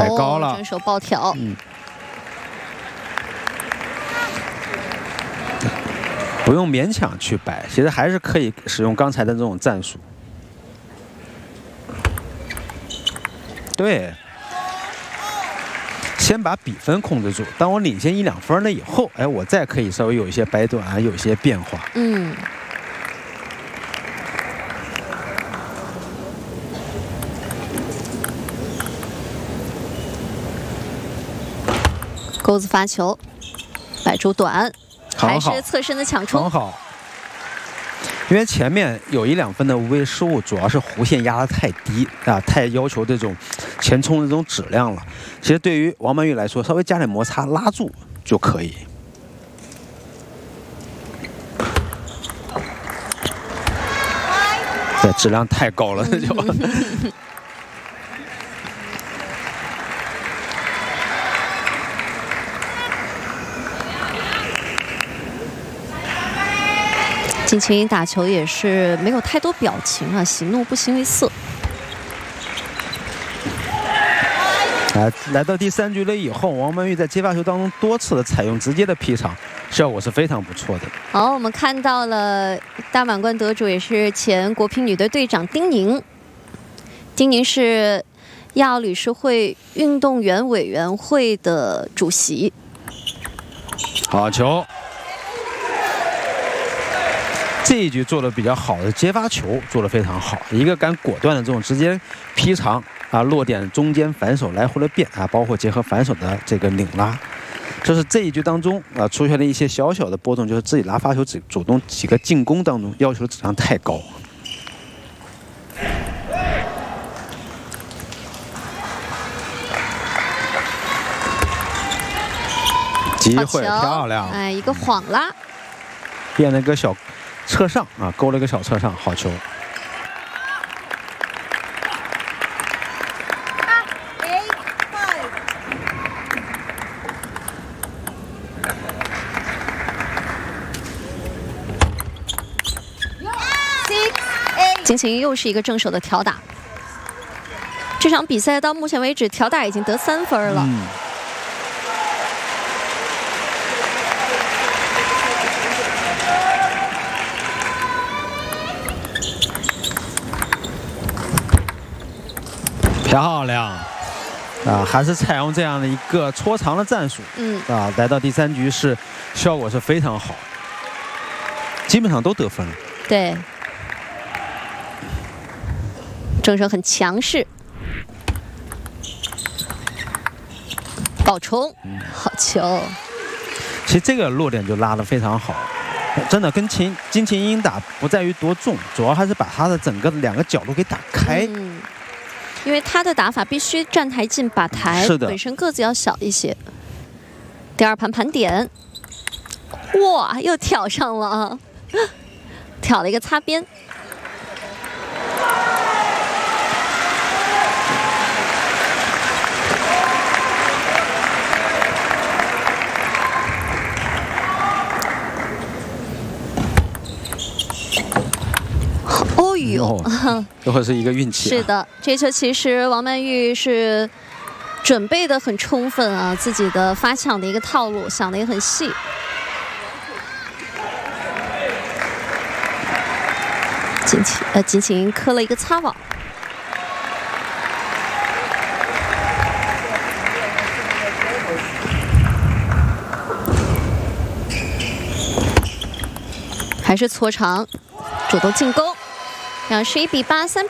摆高了， 正手抱挑。 不用勉强去摆，其实还是可以使用刚才的这种战术。对，先把比分控制住。当我领先1、2分了以后，哎，我再可以稍微有一些掰断啊，有一些变化。 钩子发球，摆出短，还是侧身的抢冲， 很好。因为前面有1、2分的无谓失误，主要是弧线压得太低啊，太要求这种前冲的这种质量了。其实对于王曼玉来说，稍微加点摩擦拉住就可以。这质量太高了，这就。 金琴英打球也是没有太多表情啊，喜怒不形于色。 来到第3局了以后，王曼玉在接发球当中多次的采用直接的劈场，效果是非常不错的。 好，我们看到了大满贯得主，也是前国乒女队队长丁宁。丁宁是亚奥理事会运动员委员会的主席。 好球！这一局做的比较好的接发球做得非常好，一个敢果断的这种直接劈长啊，落点中间反手来回的变啊，包括结合反手的这个拧拉，就是这一局当中啊出现了一些小小的波动，就是自己拉发球主动几个进攻当中要求的质量太高。机会漂亮， 哎，一个晃拉， 变了个小侧上啊，勾了个小侧上，好球。 金琴又是一个正手的挑打。这场比赛到目前为止，挑打已经得3分了。 漂亮啊，还是采用这样的一个搓长的战术。啊，来到第3局是效果是非常好，基本上都得分了。 对，正手很强势，爆冲，好球。 其实这个落点就拉得非常好，真的跟金琴英打不在于多重，主要还是把他的整个的2个角度给打开。 因为他的打法必须站台近把台， 是的， 本身个子要小一些。第2盘盘点，哇，又挑上了啊，挑了一个擦边。哦呦， 这会是一个运气。 是的，这球其实王曼玉是准备的很充分啊，自己的发抢的一个套路想的也很细。金琴磕了一个擦网。还是搓长，主动进攻，21比8，3比